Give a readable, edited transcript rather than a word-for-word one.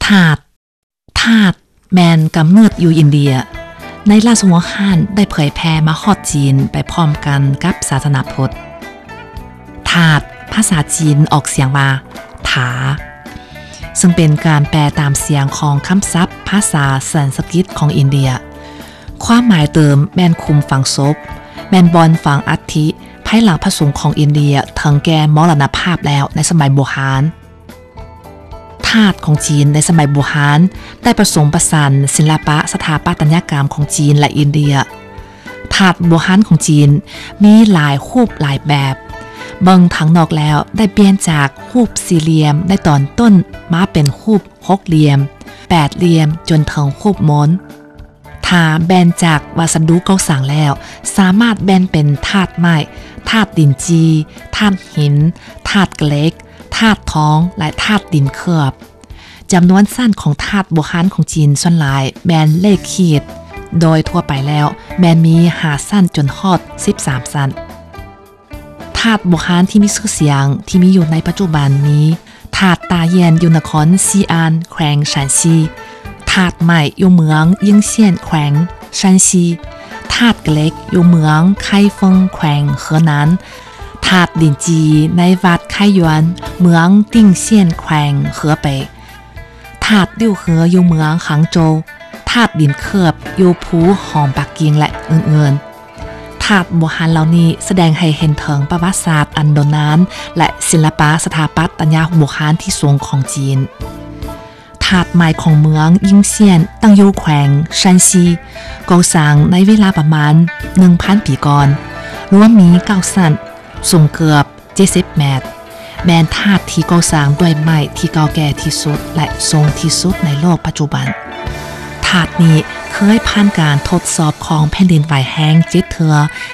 ถาดแมนกำเนิดอยู่อินเดียในราชวงศ์ฮั่นได้เผยแพร่มาฮอดจีนไปพร้อมกันกับศาสนาพุทธถาดภาษาจีนออกเสียงว่าถาซึ่งเป็นการแปลตามเสียงของคำศัพท์ภาษาสันสกฤตของอินเดียความหมายเติมแมนคุมฝังศพแมนบอลฝังอัฐิภายหลังพระสงฆ์ของอินเดียถึงแก่มรณภาพแล้วในสมัยโบราณถาดของจีนในสมัยโบราณได้ผสมผสานศิลปะสถาปัตยกรรมของจีนและอินเดียถาดโบราณของจีนมีหลายรูปหลายแบบเบิ่งทางนอกแล้วได้เปลี่ยนจากรูปสี่เหลี่ยมในตอนต้นมาเป็นรูปหกเหลี่ยมแปดเหลี่ยมจนถึงรูปม้วนถ้าแบนจากวัสดุก่อสร้างแล้วสามารถแบนเป็นถาดไม้ถาดดินจีถาดหินถาดเหล็กถาดทองและถาดดินเคลือบจำนวนสั้นของถาดโบราณของจีนส่วนหลายแบนเลขขีดโดยทั่วไปแล้วแบนมี5สั้นจนฮอด13สั้นถาดโบราณที่มีชื่อเสียงที่มีอยู่ในปัจจุบันนี้ถาดตาเยียนอยู่นครซีอานแขวงชานซีถาดใหม่อยู่เมืองยิ่งเซียนแขวงชานซีถาดเล็กอยู่เมืองไคเฟิงแขวงเหอนั้นถาดดินจีในวัดไคหยวนเมืองติ้งเซียนแขวงเหอเปถาดดิ้วเหออยู่เมืองหางโจวถาดดินเคลือบอยู่ภูหอมปักกิ่งและอื่นๆถาดโบราณเหล่านี้แสดงให้เห็นถึงประวัติศาสตร์อันโดนานและศิลปะสถาปัตยกรรมโบราณที่สูงของจีนถาดไม้ของเมืองยิ่งเซียนตั้งอยู่แขวงชานซีก่อสร้างในเวลาประมาณ 1,000 ปีก่อนรวมมี9สั้นสูงเกือบ70 เมตรแมนถาดที่ก่อสร้างด้วยไม้ที่เก่าแก่ที่สุดและทรงที่สุดในโลกปัจจุบันถาดนี้เคยผ่านการทดสอบของแผ่นดินไหวแห้ง7 เทื่อ